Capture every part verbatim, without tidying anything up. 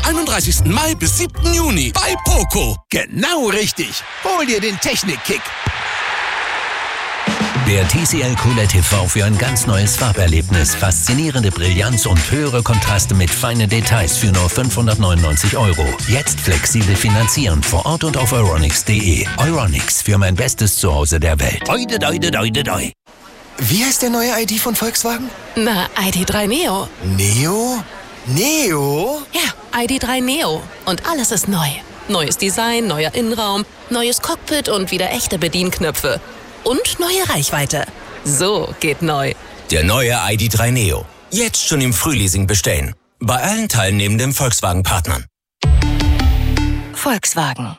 einunddreißigsten Mai bis siebten Juni bei Poco. Genau richtig. Hol dir den Technik-Kick. Der T C L Q L E D T V für ein ganz neues Farberlebnis. Faszinierende Brillanz und höhere Kontraste mit feinen Details für nur fünfhundertneunundneunzig Euro. Jetzt flexibel finanzieren vor Ort und auf euronics punkt de. Euronics, für mein bestes Zuhause der Welt. Oide, oide, oide, oide. Wie heißt der neue I D von Volkswagen? Na, I D drei Neo. Neo? Neo? Ja, I D drei Neo. Und alles ist neu. Neues Design, neuer Innenraum, neues Cockpit und wieder echte Bedienknöpfe. Und neue Reichweite. So geht neu. Der neue I D drei Neo. Jetzt schon im Frühleasing bestellen. Bei allen teilnehmenden Volkswagen-Partnern. Volkswagen.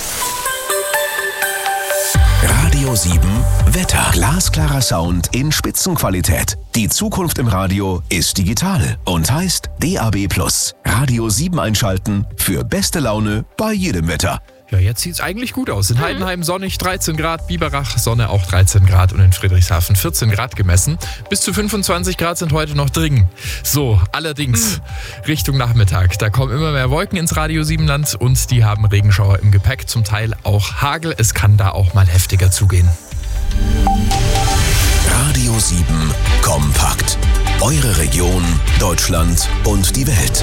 Radio sieben Wetter. Glasklarer Sound in Spitzenqualität. Die Zukunft im Radio ist digital und heißt D A B plus. Radio sieben einschalten für beste Laune bei jedem Wetter. Ja, jetzt sieht's eigentlich gut aus. In Heidenheim sonnig, dreizehn Grad, Biberach Sonne auch dreizehn Grad und in Friedrichshafen vierzehn Grad gemessen. Bis zu fünfundzwanzig Grad sind heute noch drin. So, allerdings Richtung Nachmittag. Da kommen immer mehr Wolken ins Radio sieben Land und die haben Regenschauer im Gepäck, zum Teil auch Hagel. Es kann da auch mal heftiger zugehen. Radio sieben kompakt. Eure Region, Deutschland und die Welt.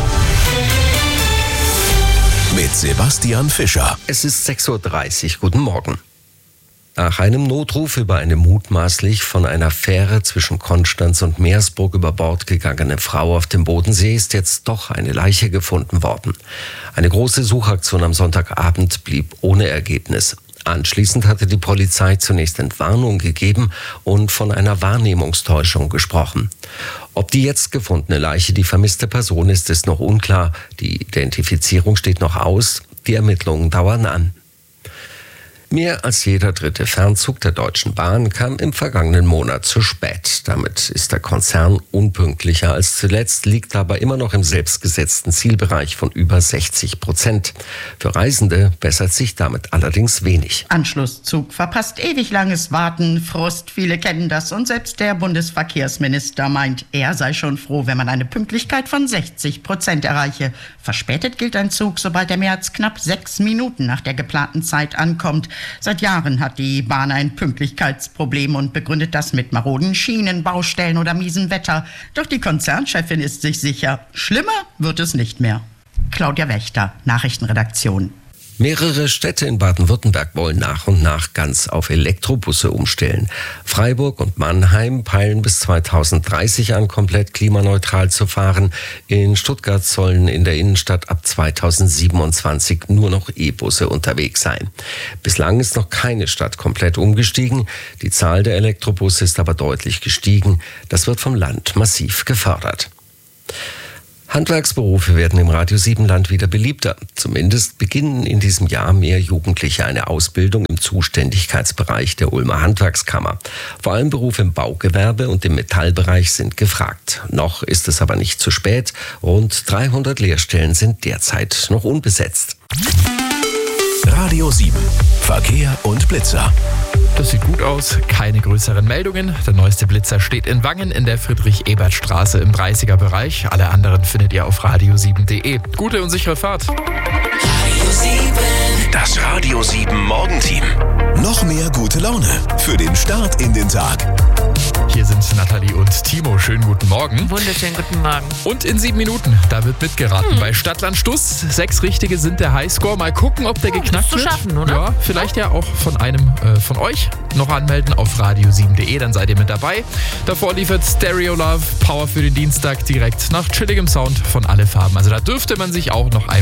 Mit Sebastian Fischer. Es ist sechs Uhr dreißig. Guten Morgen. Nach einem Notruf über eine mutmaßlich von einer Fähre zwischen Konstanz und Meersburg über Bord gegangene Frau auf dem Bodensee ist jetzt doch eine Leiche gefunden worden. Eine große Suchaktion am Sonntagabend blieb ohne Ergebnis. Anschließend hatte die Polizei zunächst Entwarnung gegeben und von einer Wahrnehmungstäuschung gesprochen. Ob die jetzt gefundene Leiche die vermisste Person ist, ist noch unklar. Die Identifizierung steht noch aus. Die Ermittlungen dauern an. Mehr als jeder dritte Fernzug der Deutschen Bahn kam im vergangenen Monat zu spät. Damit ist der Konzern unpünktlicher als zuletzt, liegt aber immer noch im selbstgesetzten Zielbereich von über sechzig Prozent. Für Reisende bessert sich damit allerdings wenig. Anschlusszug verpasst ewig langes Warten, Frust, viele kennen das und selbst der Bundesverkehrsminister meint, er sei schon froh, wenn man eine Pünktlichkeit von sechzig Prozent erreiche. Verspätet gilt ein Zug, sobald er mehr als knapp sechs Minuten nach der geplanten Zeit ankommt. Seit Jahren hat die Bahn ein Pünktlichkeitsproblem und begründet das mit maroden Schienen, Baustellen oder miesem Wetter. Doch die Konzernchefin ist sich sicher, schlimmer wird es nicht mehr. Claudia Wächter, Nachrichtenredaktion. Mehrere Städte in Baden-Württemberg wollen nach und nach ganz auf Elektrobusse umstellen. Freiburg und Mannheim peilen bis zweitausenddreißig an, komplett klimaneutral zu fahren. In Stuttgart sollen in der Innenstadt ab zweitausendsiebenundzwanzig nur noch E-Busse unterwegs sein. Bislang ist noch keine Stadt komplett umgestiegen. Die Zahl der Elektrobusse ist aber deutlich gestiegen. Das wird vom Land massiv gefördert. Handwerksberufe werden im Radio sieben Land wieder beliebter. Zumindest beginnen in diesem Jahr mehr Jugendliche eine Ausbildung im Zuständigkeitsbereich der Ulmer Handwerkskammer. Vor allem Berufe im Baugewerbe und im Metallbereich sind gefragt. Noch ist es aber nicht zu spät. Rund dreihundert Lehrstellen sind derzeit noch unbesetzt. Radio sieben. Verkehr und Blitzer. Das sieht gut aus, keine größeren Meldungen. Der neueste Blitzer steht in Wangen in der Friedrich-Ebert-Straße im dreißiger Bereich. Alle anderen findet ihr auf radio sieben punkt de. Gute und sichere Fahrt. Radio sieben. Das Radio sieben Morgenteam. Noch mehr gute Laune für den Start in den Tag. Hier sind Nathalie und Timo. Schönen guten Morgen. Wunderschönen guten Morgen. Und in sieben Minuten, da wird mitgeraten. Hm. Bei Stadtland Stuss. Sechs Richtige sind der Highscore. Mal gucken, ob der oh, geknackt wird. Zu schaffen, oder? Ja, vielleicht ja auch von einem äh, von euch. Noch anmelden auf radio sieben punkt de, dann seid ihr mit dabei. Davor liefert Stereo Love Power für den Dienstag direkt nach chilligem Sound von Alle Farben. Also da dürfte man sich auch noch ein